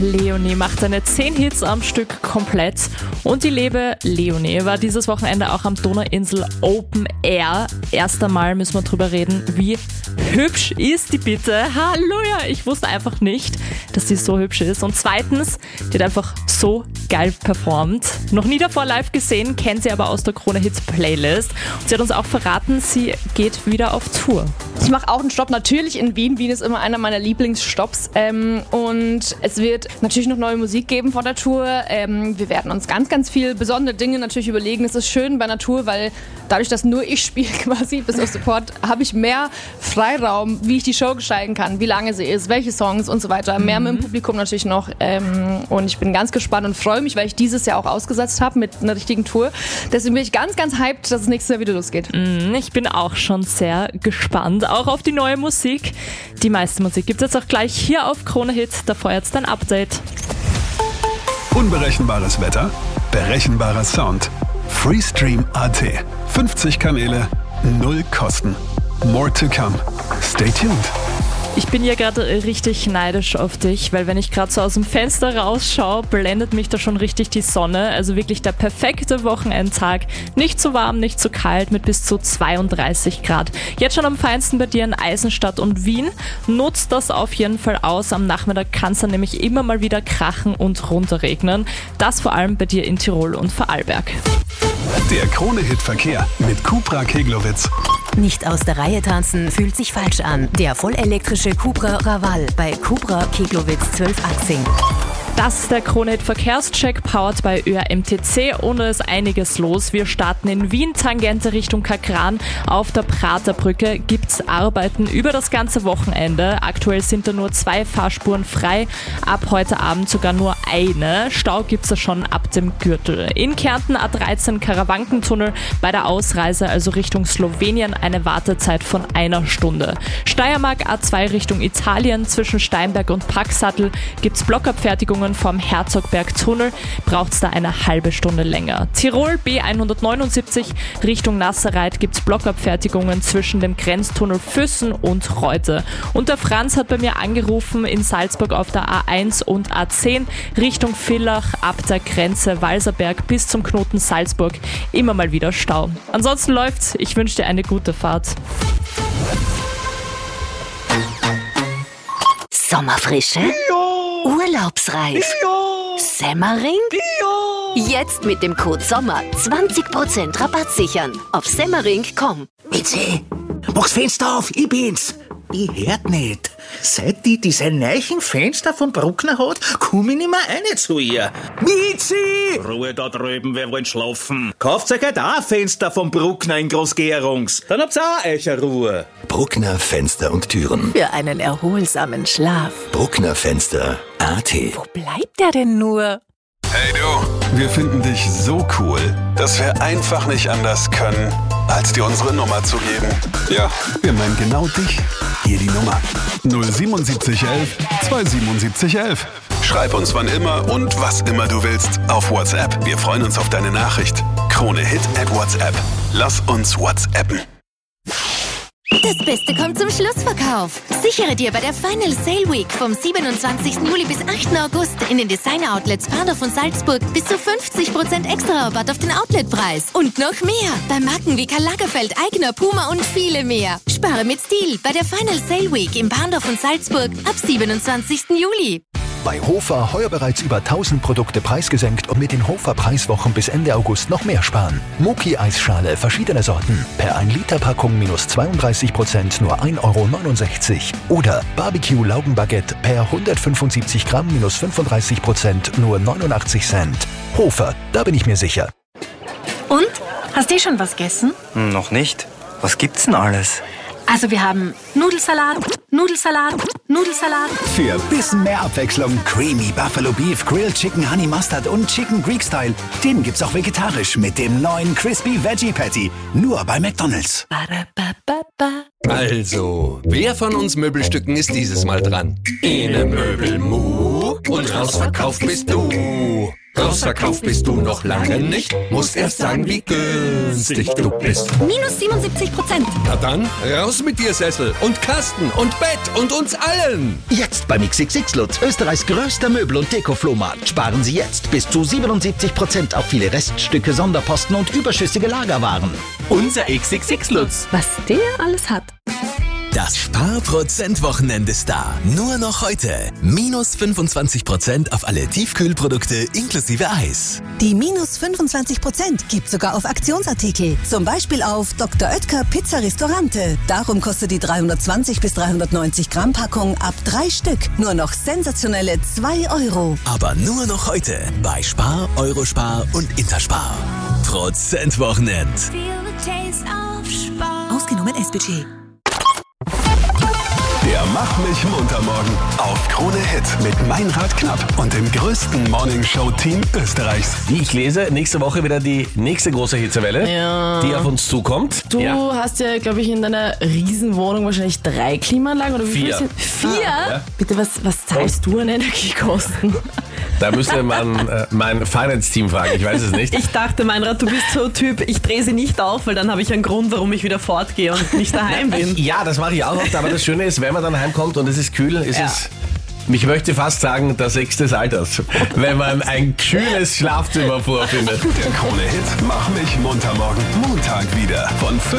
Leonie macht seine 10 Hits am Stück komplett und die liebe Leonie war dieses Wochenende auch am Donauinsel Open Air. Erst einmal müssen wir drüber reden, wie hübsch ist die bitte? Halleluja, ich wusste einfach nicht, dass sie so hübsch ist. Und zweitens, die hat einfach so geil performt. Noch nie davor live gesehen, kennt sie aber aus der Krone Hits Playlist. Und sie hat uns auch verraten, sie geht wieder auf Tour. Ich mache auch einen Stopp natürlich in Wien. Wien ist immer einer meiner Lieblingsstopps. Und es wird natürlich noch neue Musik geben vor der Tour. Wir werden uns ganz, ganz viel besondere Dinge natürlich überlegen. Es ist schön bei einer Tour, weil dadurch, dass nur ich spiele quasi bis auf Support, habe ich mehr Freiraum, wie ich die Show gestalten kann, wie lange sie ist, welche Songs und so weiter. Mehr mit dem Publikum natürlich noch. Und ich bin ganz gespannt und freue mich, weil ich dieses Jahr auch ausgesetzt habe mit einer richtigen Tour. Deswegen bin ich ganz, ganz hyped, dass es nächstes Jahr wieder losgeht. Ich bin auch schon sehr gespannt, auch auf die neue Musik. Die meiste Musik gibt es jetzt auch gleich hier auf Krone Hit. Davor jetzt ein Update. Unberechenbares Wetter, berechenbarer Sound. Freestream.at. 50 Kanäle, 0 Kosten. More to come. Stay tuned. Ich bin ja gerade richtig neidisch auf dich, weil wenn ich gerade so aus dem Fenster rausschaue, blendet mich da schon richtig die Sonne. Also wirklich der perfekte Wochenendtag. Nicht zu warm, nicht zu kalt, mit bis zu 32 Grad. Jetzt schon am feinsten bei dir in Eisenstadt und Wien. Nutzt das auf jeden Fall aus. Am Nachmittag kann es dann nämlich immer mal wieder krachen und runterregnen. Das vor allem bei dir in Tirol und Vorarlberg. Der Krone-Hit-Verkehr mit Cupra Keglowitz. Nicht aus der Reihe tanzen fühlt sich falsch an. Der vollelektrische Cupra Raval bei Cupra Keglowitz 12-Achsing. Das ist der Krone-Hit-Verkehrscheck, powered bei ÖRMTC. Ohne ist einiges los. Wir starten in Wien, Tangente Richtung Kakran. Auf der Praterbrücke gibt's Arbeiten über das ganze Wochenende. Aktuell sind da nur 2 Fahrspuren frei. Ab heute Abend sogar nur eine. Stau gibt's da schon ab dem Gürtel. In Kärnten A13 Karawankentunnel. Bei der Ausreise, also Richtung Slowenien, eine Wartezeit von 1 Stunde. Steiermark A2 Richtung Italien. Zwischen Steinberg und Packsattel gibt's Blockabfertigungen vom Herzogberg-Tunnel, braucht es da eine halbe Stunde länger. Tirol B179 Richtung Nasserreit gibt es Blockabfertigungen zwischen dem Grenztunnel Füssen und Reute. Und der Franz hat bei mir angerufen in Salzburg auf der A1 und A10 Richtung Villach ab der Grenze Walserberg bis zum Knoten Salzburg immer mal wieder Stau. Ansonsten läuft's. Ich wünsche dir eine gute Fahrt. Sommerfrische? Urlaubsreif? Semmering? Jetzt mit dem Code SOMMER 20% Rabatt sichern auf semmering.com. Mitzi, mach's Fenster auf, ich bin's. Ich hört nicht. Seit die diese neuen Fenster vom Bruckner hat, komm ich nicht mehr rein zu ihr. Mitzi! Ruhe da drüben, wir wollen schlafen. Kauft euch halt auch ein Fenster vom Bruckner in Großgerungs. Dann habt's auch eure Ruhe. Bruckner Fenster und Türen. Für einen erholsamen Schlaf. Bruckner Fenster.at. Wo bleibt der denn nur? Hey du, wir finden dich so cool, dass wir einfach nicht anders können, als dir unsere Nummer zu geben. Ja, wir meinen genau dich. Hier die Nummer 07711 27711. Schreib uns wann immer und was immer du willst auf WhatsApp. Wir freuen uns auf deine Nachricht. Krone Hit at WhatsApp. Lass uns WhatsAppen. Das Beste kommt zum Schlussverkauf. Sichere dir bei der Final Sale Week vom 27. Juli bis 8. August in den Designer-Outlets Parndorf und Salzburg bis zu 50% extra Rabatt auf den Outletpreis. Und noch mehr bei Marken wie Karl Lagerfeld, Aigner, Puma und viele mehr. Spare mit Stil bei der Final Sale Week in Parndorf und Salzburg ab 27. Juli. Bei Hofer heuer bereits über 1000 Produkte preisgesenkt und mit den Hofer Preiswochen bis Ende August noch mehr sparen. Muki-Eisschale verschiedene Sorten. Per 1 Liter Packung minus 32% nur 1,69 €. Oder Barbecue Laugenbaguette per 175 Gramm minus 35% nur 89 Cent. Hofer, da bin ich mir sicher. Und? Hast du schon was gegessen? Noch nicht. Was gibt's denn alles? Also wir haben Nudelsalat, Nudelsalat, Nudelsalat. Für bisschen mehr Abwechslung Creamy Buffalo Beef, Grilled Chicken Honey Mustard und Chicken Greek Style. Den gibt's auch vegetarisch mit dem neuen Crispy Veggie Patty. Nur bei McDonald's. Also, wer von uns Möbelstücken ist dieses Mal dran? Ene Möbelmu und rausverkauft bist du. Rausverkauft bist du noch lange nicht, musst erst sagen, wie günstig du bist. Minus 77%. Na dann, raus mit dir, Sessel und Kasten und Bett und uns allen. Jetzt beim XXX Lutz, Österreichs größter Möbel- und Deko-Flohmarkt. Sparen Sie jetzt bis zu 77% auf viele Reststücke, Sonderposten und überschüssige Lagerwaren. Unser XXX Lutz. Was der alles hat. Das Sparprozent-Wochenende ist da. Nur noch heute. Minus 25% auf alle Tiefkühlprodukte inklusive Eis. Die minus 25% gibt sogar auf Aktionsartikel. Zum Beispiel auf Dr. Oetker Pizza Ristorante. Darum kostet die 320 bis 390 Gramm Packung ab 3 Stück nur noch sensationelle 2 €. Aber nur noch heute bei Spar, Eurospar und Interspar. Prozentwochenend. Ausgenommen S-Budget. Der Mach mich munter morgen auf Krone Hit mit Meinrad Knapp und dem größten Morningshow-Team Österreichs. Wie ich lese, nächste Woche wieder die nächste große Hitzewelle, die auf uns zukommt. Du hast ja, glaube ich, in deiner Riesenwohnung wahrscheinlich 3 Klimaanlagen oder wie viel 4. sind? 4? Ja. Bitte, was zahlst du an Energiekosten? Da müsste man mein Finance-Team fragen, ich weiß es nicht. Ich dachte, Meinrad, du bist so ein Typ, ich drehe sie nicht auf, weil dann habe ich einen Grund, warum ich wieder fortgehe und nicht daheim bin. Ja, das mache ich auch oft, aber das Schöne ist, wenn man dann heimkommt und es ist kühl, ist es, ich möchte fast sagen, der 6. des Alters, wenn man ein kühles Schlafzimmer vorfindet. Der Krone Hit Mach mich munter morgen, Montag wieder von 5